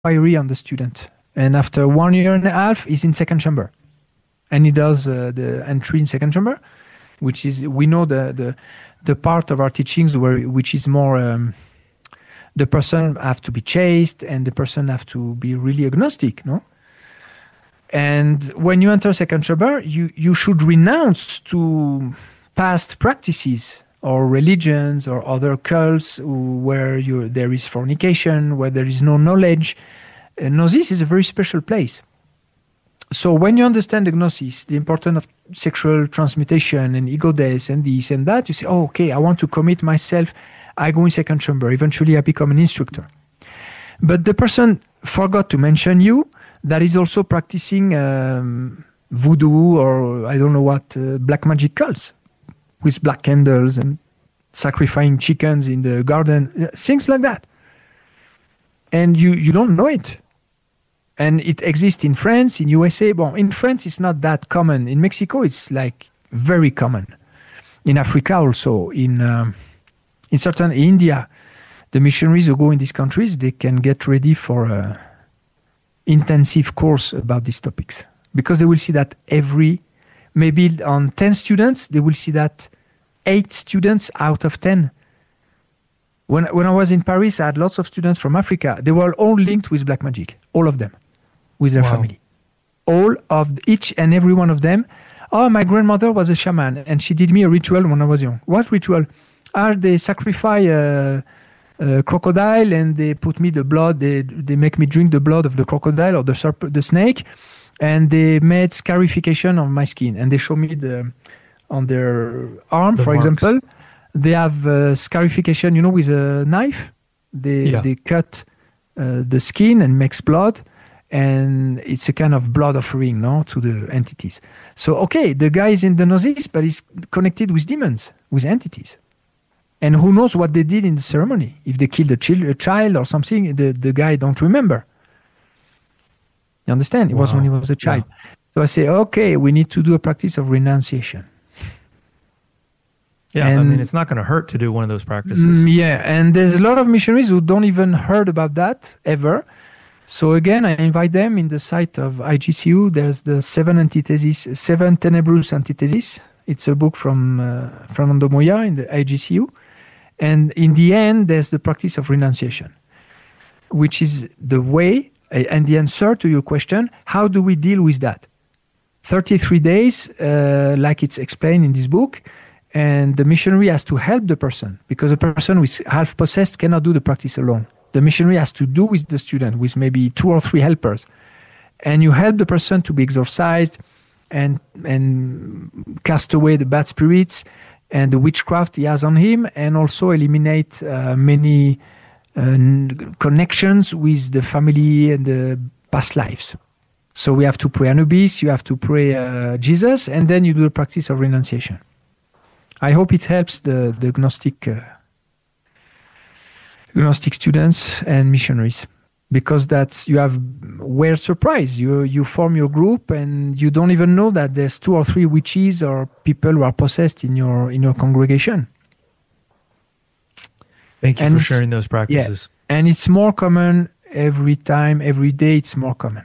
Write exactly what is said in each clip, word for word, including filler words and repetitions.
inquiry on the student. And after one year and a half, he's in second chamber. And he does uh, the entry in second chamber, which is, we know the the, the part of our teachings where which is more, um, the person have to be chaste and the person have to be really agnostic, no? And when you enter second chamber, you, you should renounce to past practices or religions or other cults where you, there is fornication, where there is no knowledge. Uh, Gnosis is a very special place. So when you understand the Gnosis, the importance of sexual transmutation and ego death and this and that, you say, oh, okay, I want to commit myself. I go in second chamber. Eventually, I become an instructor. But the person forgot to mention you that is also practicing um, voodoo or I don't know what, uh, black magic cults with black candles and sacrificing chickens in the garden, things like that. And you, you don't know it. And it exists in France, in U S A. Well, in France, it's not that common. In Mexico, it's like very common. In Africa also, in um, in certain India, the missionaries who go in these countries, they can get ready for a intensive course about these topics. Because they will see that every, maybe on ten students, they will see that eight students out of ten. When, when I was in Paris, I had lots of students from Africa. They were all linked with black magic, all of them. With their wow. family. All of each and every one of them. Oh, my grandmother was a shaman and she did me a ritual when I was young. What ritual? Ah, they sacrifice a, a crocodile and they put me the blood, they they make me drink the blood of the crocodile or the serp- the snake, and they made scarification on my skin. And they show me the on their arm, the for marks. Example, they have uh, scarification, you know, with a knife. They yeah. they cut uh, the skin and makes blood. And it's a kind of blood offering, no, to the entities. So, okay, the guy is in the Gnosis, but he's connected with demons, with entities. And who knows what they did in the ceremony? If they killed a, child, a child or something, the, the guy don't remember. You understand? It wow. was when he was a child. Yeah. So I say, okay, we need to do a practice of renunciation. Yeah, and, I mean, it's not going to hurt to do one of those practices. Mm, yeah, and there's a lot of missionaries who don't even heard about that ever. So again, I invite them in the site of I G C U. There's the seven antitheses, seven tenebrous antitheses. It's a book from uh, Fernando Moya in the I G C U. And in the end, there's the practice of renunciation, which is the way and the answer to your question, how do we deal with that? thirty-three days, uh, like it's explained in this book, and the missionary has to help the person because a person who is half possessed cannot do the practice alone. The missionary has to do with the student, with maybe two or three helpers. And you help the person to be exorcised and and cast away the bad spirits and the witchcraft he has on him, and also eliminate uh, many uh, n- connections with the family and the past lives. So we have to pray Anubis, you have to pray uh, Jesus, and then you do the practice of renunciation. I hope it helps the, the Gnostic... Uh, Gnostic students and missionaries, because that's you have weird surprise. You you form your group and you don't even know that there's two or three witches or people who are possessed in your in your congregation. Thank you and for sharing those practices. Yeah, and it's more common every time, every day. It's more common.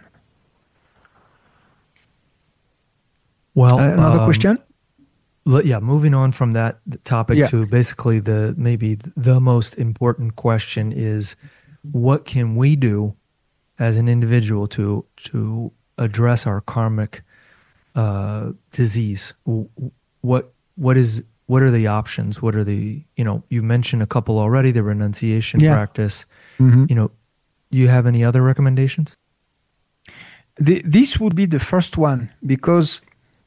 Well, uh, another um, question. Yeah, moving on from that topic yeah. to basically the maybe the most important question is, what can we do as an individual to to address our karmic uh, disease? What what is what are the options? What are the you know you mentioned a couple already, the renunciation yeah. practice. Mm-hmm. You know, do you have any other recommendations? The, this would be the first one, because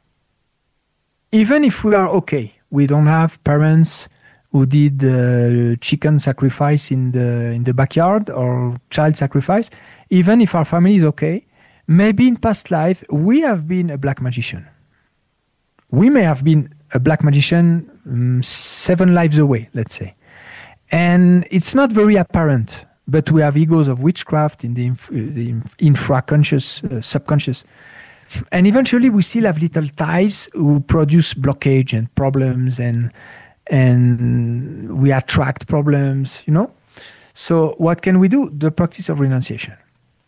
even if we are okay, we don't have parents who did uh, chicken sacrifice in the in the backyard or child sacrifice. Even if our family is okay, maybe in past life we have been a black magician. We may have been a black magician um, seven lives away, let's say, and it's not very apparent. But we have egos of witchcraft in the, inf- the infra-conscious, uh, subconscious. And eventually we still have little ties who produce blockage and problems, and and we attract problems, you know? So what can we do? The practice of renunciation.